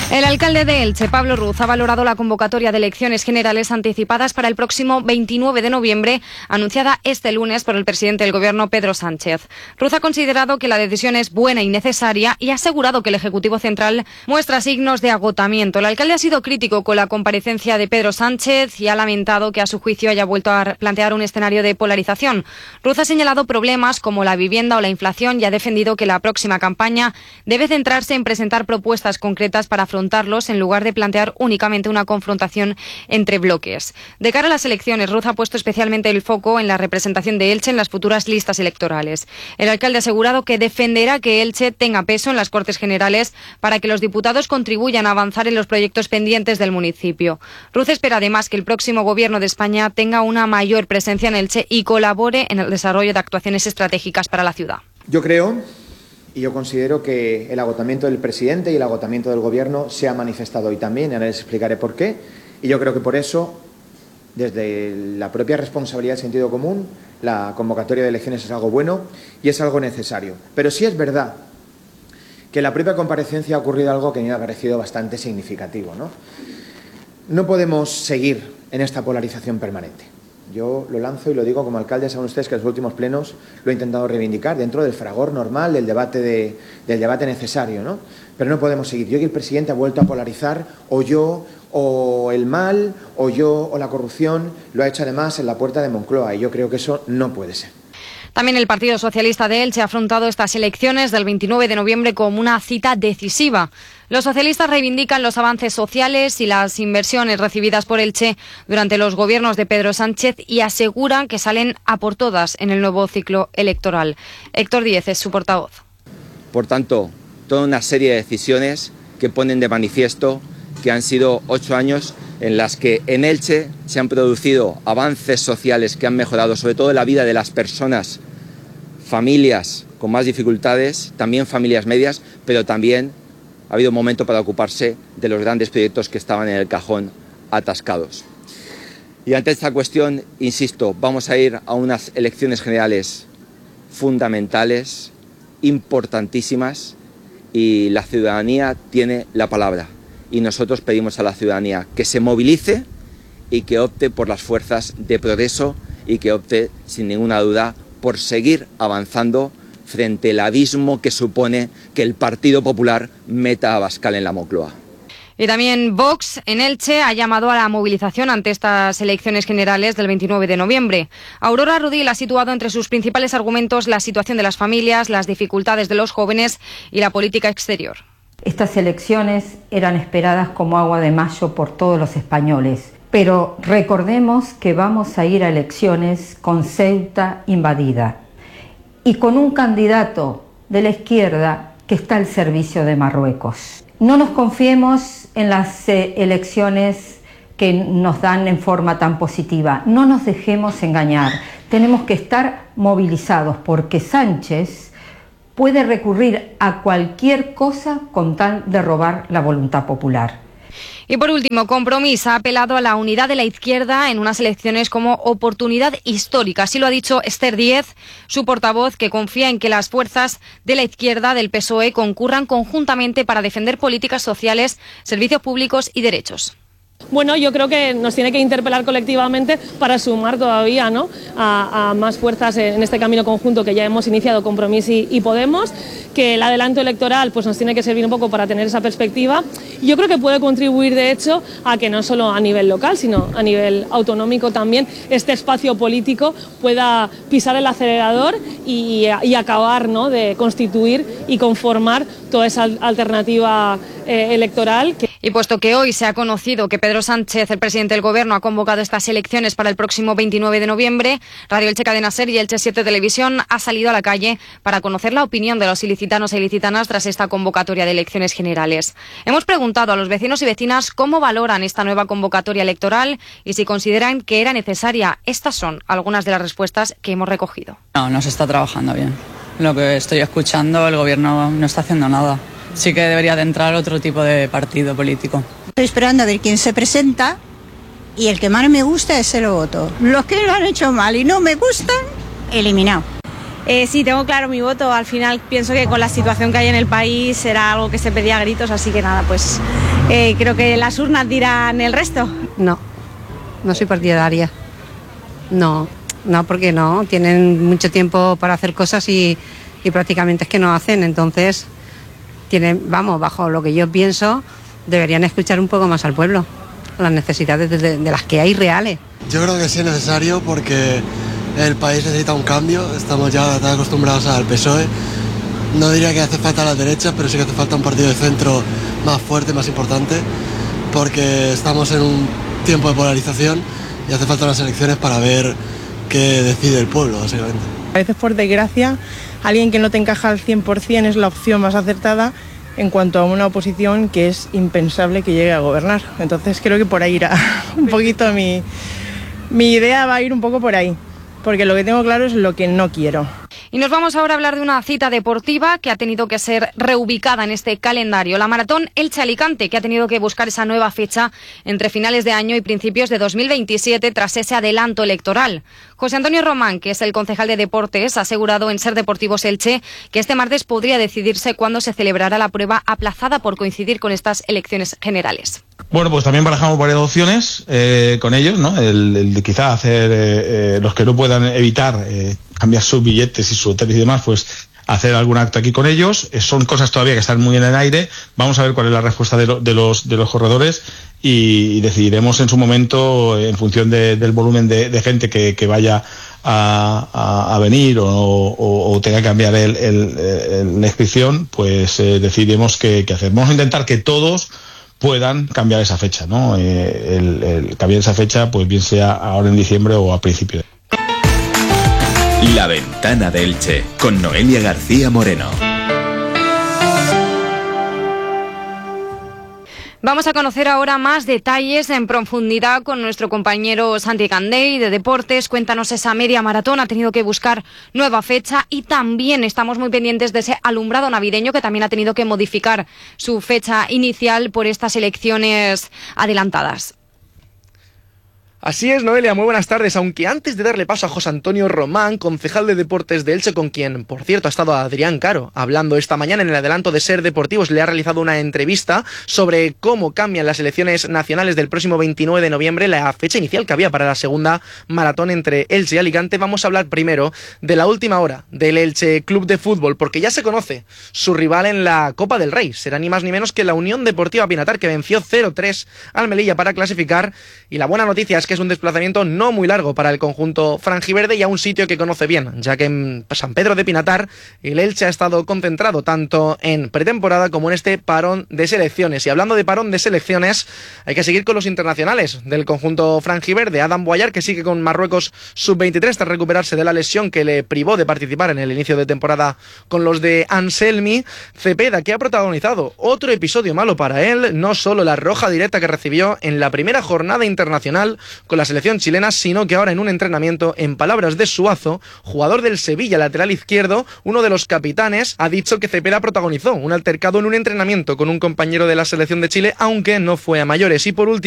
El alcalde de Elche, Pablo Ruz, ha valorado la convocatoria de elecciones generales anticipadas para el próximo 29 de noviembre, anunciada este lunes por el presidente del Gobierno, Pedro Sánchez. Ruz ha considerado que la decisión es buena y necesaria y ha asegurado que el Ejecutivo Central muestra signos de agotamiento. El alcalde ha sido crítico con la comparecencia de Pedro Sánchez y ha lamentado que a su juicio haya vuelto a plantear un escenario de polarización. Ruz ha señalado problemas como la vivienda o la inflación y ha defendido que la próxima campaña debe centrarse en presentar propuestas concretas para afrontarlos en lugar de plantear únicamente una confrontación entre bloques. De cara a las elecciones, Ruz ha puesto especialmente el foco en la representación de Elche en las futuras listas electorales. El alcalde ha asegurado que defenderá que Elche tenga peso en las Cortes Generales para que los diputados contribuyan a avanzar en los proyectos pendientes del municipio. Ruz espera además que el próximo Gobierno de España tenga una mayor presencia en Elche y colabore en el desarrollo de actuaciones estratégicas para la ciudad. Yo creo y yo considero que el agotamiento del presidente y el agotamiento del Gobierno se ha manifestado hoy también, y ahora les explicaré por qué. Y yo creo que por eso, desde la propia responsabilidad del sentido común, la convocatoria de elecciones es algo bueno y es algo necesario. Pero sí es verdad que en la propia comparecencia ha ocurrido algo que me ha parecido bastante significativo, ¿no? No podemos seguir en esta polarización permanente. Yo lo lanzo y lo digo como alcalde, saben ustedes que en los últimos plenos lo he intentado reivindicar dentro del fragor normal del debate necesario, ¿no? Pero no podemos seguir. Yo y el presidente ha vuelto a polarizar, o yo, o el mal, o yo, o la corrupción, lo ha hecho además en la puerta de Moncloa, y yo creo que eso no puede ser. También el Partido Socialista de Elche ha afrontado estas elecciones del 29 de noviembre como una cita decisiva. Los socialistas reivindican los avances sociales y las inversiones recibidas por Elche durante los gobiernos de Pedro Sánchez y aseguran que salen a por todas en el nuevo ciclo electoral. Héctor Díez es su portavoz. Por tanto, toda una serie de decisiones que ponen de manifiesto que han sido 8 años en las que en Elche se han producido avances sociales que han mejorado sobre todo la vida de las personas, familias con más dificultades, también familias medias, pero también ha habido un momento para ocuparse de los grandes proyectos que estaban en el cajón atascados. Y ante esta cuestión, insisto, vamos a ir a unas elecciones generales fundamentales, importantísimas, y la ciudadanía tiene la palabra. Y nosotros pedimos a la ciudadanía que se movilice y que opte por las fuerzas de progreso y que opte, sin ninguna duda, por seguir avanzando frente al abismo que supone que el Partido Popular meta a Abascal en la Moncloa. Y también Vox en Elche ha llamado a la movilización ante estas elecciones generales del 29 de noviembre. Aurora Rodil ha situado entre sus principales argumentos la situación de las familias, las dificultades de los jóvenes y la política exterior. Estas elecciones eran esperadas como agua de mayo por todos los españoles, pero recordemos que vamos a ir a elecciones con Ceuta invadida y con un candidato de la izquierda que está al servicio de Marruecos. No nos confiemos en las elecciones que nos dan en forma tan positiva, no nos dejemos engañar, tenemos que estar movilizados porque Sánchez puede recurrir a cualquier cosa con tal de robar la voluntad popular. Y por último, Compromís ha apelado a la unidad de la izquierda en unas elecciones como oportunidad histórica. Así lo ha dicho Esther Díez, su portavoz, que confía en que las fuerzas de la izquierda del PSOE concurran conjuntamente para defender políticas sociales, servicios públicos y derechos. Bueno, yo creo que nos tiene que interpelar colectivamente para sumar todavía, ¿no?, a más fuerzas en este camino conjunto que ya hemos iniciado Compromís y Podemos, que el adelanto electoral pues nos tiene que servir un poco para tener esa perspectiva. Yo creo que puede contribuir, de hecho, a que no solo a nivel local, sino a nivel autonómico también este espacio político pueda pisar el acelerador y acabar, ¿no?, de constituir y conformar toda esa alternativa electoral. Y puesto que hoy se ha conocido que Pedro Sánchez, el presidente del Gobierno, ha convocado estas elecciones para el próximo 29 de noviembre, Radio Elche Cadena Ser y Elche 7 Televisión ha salido a la calle para conocer la opinión de los ilicitanos e ilicitanas tras esta convocatoria de elecciones generales. Hemos preguntado a los vecinos y vecinas cómo valoran esta nueva convocatoria electoral y si consideran que era necesaria. Estas son algunas de las respuestas que hemos recogido. No se está trabajando bien. Lo que estoy escuchando, el Gobierno no está haciendo nada. Sí que debería de entrar otro tipo de partido político. Estoy esperando a ver quién se presenta y el que más me gusta es el voto. Los que lo han hecho mal y no me gustan, eliminado. Sí, tengo claro mi voto. Al final pienso que con la situación que hay en el país era algo que se pedía a gritos, así que nada, pues creo que las urnas dirán el resto. No soy partidaria. No, porque no, tienen mucho tiempo para hacer cosas y prácticamente es que no hacen, entonces bajo lo que yo pienso, deberían escuchar un poco más al pueblo, las necesidades de las que hay reales. Yo creo que sí es necesario porque el país necesita un cambio, estamos ya tan acostumbrados al PSOE. No diría que hace falta a las derechas, pero sí que hace falta un partido de centro más fuerte, más importante, porque estamos en un tiempo de polarización y hace falta unas elecciones para ver qué decide el pueblo, básicamente. A veces, por desgracia, alguien que no te encaja al 100% es la opción más acertada en cuanto a una oposición que es impensable que llegue a gobernar. Entonces creo que por ahí irá un poquito mi idea, va a ir un poco por ahí, porque lo que tengo claro es lo que no quiero. Y nos vamos ahora a hablar de una cita deportiva que ha tenido que ser reubicada en este calendario. La maratón Elche-Alicante, que ha tenido que buscar esa nueva fecha entre finales de año y principios de 2027 tras ese adelanto electoral. José Antonio Román, que es el concejal de Deportes, ha asegurado en Ser Deportivos Elche que este martes podría decidirse cuándo se celebrará la prueba aplazada por coincidir con estas elecciones generales. Bueno, pues también barajamos varias opciones con ellos, ¿no? El de quizá hacer los que no puedan evitar cambiar sus billetes y sus hoteles y demás, pues hacer algún acto aquí con ellos. Son cosas todavía que están muy en el aire. Vamos a ver cuál es la respuesta de los corredores y decidiremos en su momento, en función del volumen de gente que vaya a venir o tenga que cambiar la inscripción, pues decidiremos qué hacer. Vamos a intentar que todos puedan cambiar esa fecha, ¿no? El cambiar esa fecha, pues bien sea ahora en diciembre o a principios. La Ventana de Elche, con Noelia García Moreno. Vamos a conocer ahora más detalles en profundidad con nuestro compañero Santi Candey de Deportes. Cuéntanos, esa media maratón ha tenido que buscar nueva fecha y también estamos muy pendientes de ese alumbrado navideño que también ha tenido que modificar su fecha inicial por estas elecciones adelantadas. Así es, Noelia, muy buenas tardes. Aunque antes de darle paso a José Antonio Román, concejal de Deportes de Elche, con quien, por cierto, ha estado Adrián Caro hablando esta mañana en el adelanto de Ser Deportivos, le ha realizado una entrevista sobre cómo cambian las elecciones nacionales del próximo 29 de noviembre, la fecha inicial que había para la segunda maratón entre Elche y Alicante. Vamos a hablar primero de la última hora del Elche Club de Fútbol, porque ya se conoce su rival en la Copa del Rey. Será ni más ni menos que la Unión Deportiva Pinatar, que venció 0-3 al Melilla para clasificar. Y la buena noticia es que es un desplazamiento no muy largo para el conjunto franjiverde y a un sitio que conoce bien, ya que en San Pedro de Pinatar el Elche ha estado concentrado tanto en pretemporada como en este parón de selecciones. Y hablando de parón de selecciones, hay que seguir con los internacionales del conjunto franjiverde. Adam Boyar, que sigue con Marruecos sub-23 tras recuperarse de la lesión que le privó de participar en el inicio de temporada con los de Anselmi. Cepeda, que ha protagonizado otro episodio malo para él, no solo la roja directa que recibió en la primera jornada internacional con la selección chilena, sino que ahora en un entrenamiento, en palabras de Suazo, jugador del Sevilla, lateral izquierdo, uno de los capitanes, ha dicho que Cepeda protagonizó un altercado en un entrenamiento con un compañero de la selección de Chile, aunque no fue a mayores. Y por último,